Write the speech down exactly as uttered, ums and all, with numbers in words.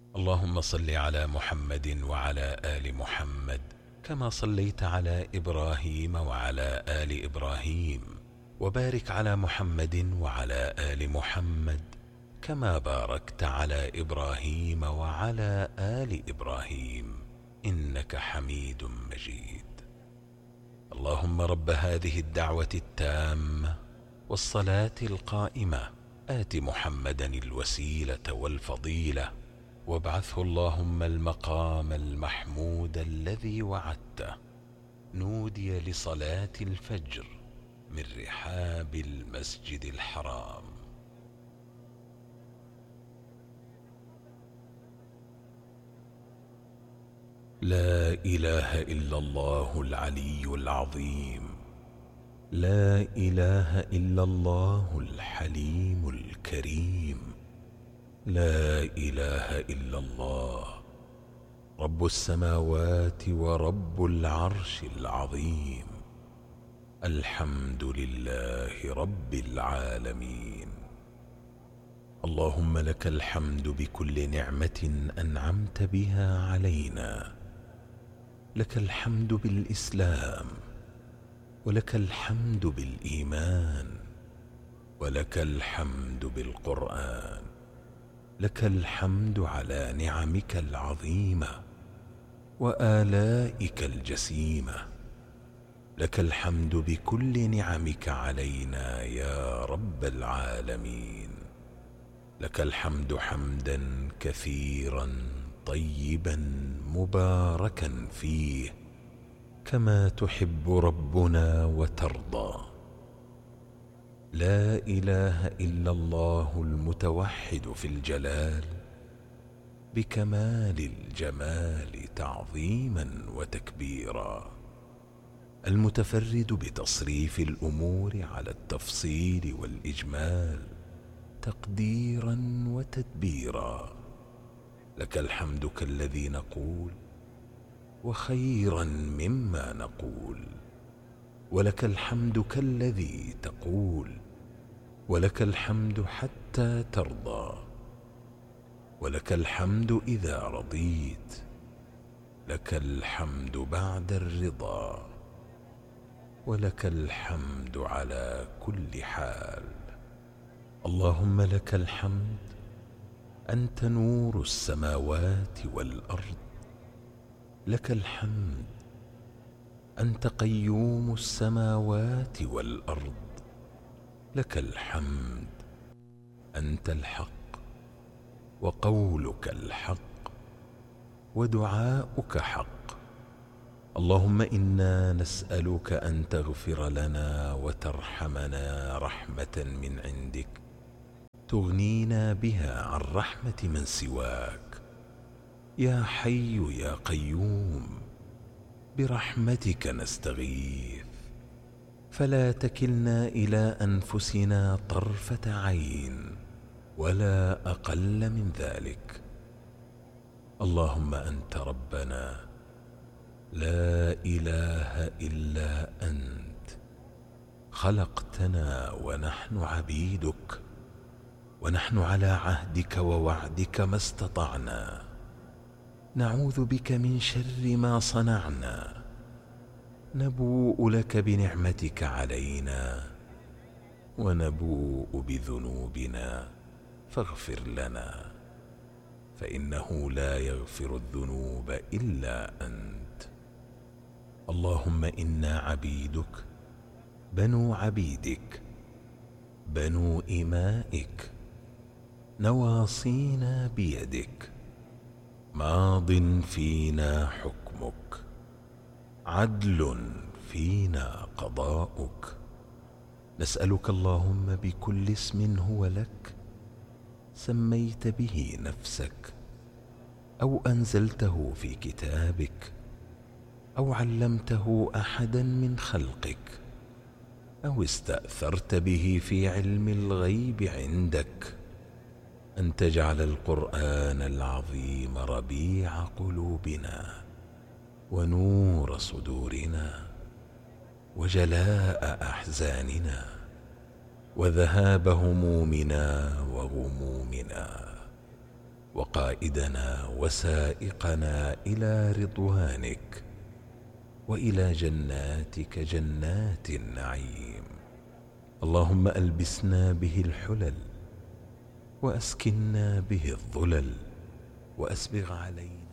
اللهم صل على محمد وعلى آل محمد كما صليت على إبراهيم وعلى آل إبراهيم، وبارك على محمد وعلى آل محمد كما باركت على إبراهيم وعلى آل إبراهيم إنك حميد مجيد. اللهم رب هذه الدعوة التامة والصلاة القائمة آت محمدا الوسيلة والفضيلة، وابعثه اللهم المقام المحمود الذي وعدته. نودي لصلاة الفجر من رحاب المسجد الحرام. لا إله إلا الله العلي العظيم، لا إله إلا الله الحليم الكريم، لا إله إلا الله رب السماوات ورب العرش العظيم. الحمد لله رب العالمين. اللهم لك الحمد بكل نعمة أنعمت بها علينا، لك الحمد بالإسلام، ولك الحمد بالإيمان، ولك الحمد بالقرآن، لك الحمد على نعمك العظيمة وآلائك الجسيمة، لك الحمد بكل نعمك علينا يا رب العالمين. لك الحمد حمدا كثيرا طيبا مباركا فيه كما تحب ربنا وترضى. لا إله إلا الله المتوحد في الجلال بكمال الجمال تعظيما وتكبيرا، المتفرد بتصريف الأمور على التفصيل والإجمال تقديرا وتدبيرا. لك الحمد كالذي نقول وخيرا مما نقول، ولك الحمد كالذي تقول، ولك الحمد حتى ترضى، ولك الحمد إذا رضيت، لك الحمد بعد الرضا، ولك الحمد على كل حال. اللهم لك الحمد أنت نور السماوات والأرض، لك الحمد أنت قيوم السماوات والأرض، لك الحمد أنت الحق وقولك الحق ودعاؤك حق. اللهم إنا نسألك أن تغفر لنا وترحمنا رحمة من عندك تغنينا بها عن رحمة من سواك. يا حي يا قيوم برحمتك نستغيث، فلا تكلنا إلى أنفسنا طرفة عين ولا أقل من ذلك. اللهم أنت ربنا لا إله إلا أنت، خلقتنا ونحن عبيدك، ونحن على عهدك ووعدك ما استطعنا، نعوذ بك من شر ما صنعنا، نبوء لك بنعمتك علينا ونبوء بذنوبنا فاغفر لنا، فإنه لا يغفر الذنوب إلا أنت. اللهم إنا عبيدك بنو عبيدك بنو إمائك، نواصينا بيدك، ماض فينا حكمك، عدل فينا قضاؤك. نسألك اللهم بكل اسم هو لك سميت به نفسك أو أنزلته في كتابك أو علمته أحدا من خلقك أو استأثرت به في علم الغيب عندك، أن تجعل القرآن العظيم ربيع قلوبنا ونور صدورنا وجلاء أحزاننا وذهاب همومنا وغمومنا وقائدنا وسائقنا إلى رضوانك وإلى جناتك جنات النعيم. اللهم ألبسنا به الحلل وأسكنا به الظلل وأسبغ علينا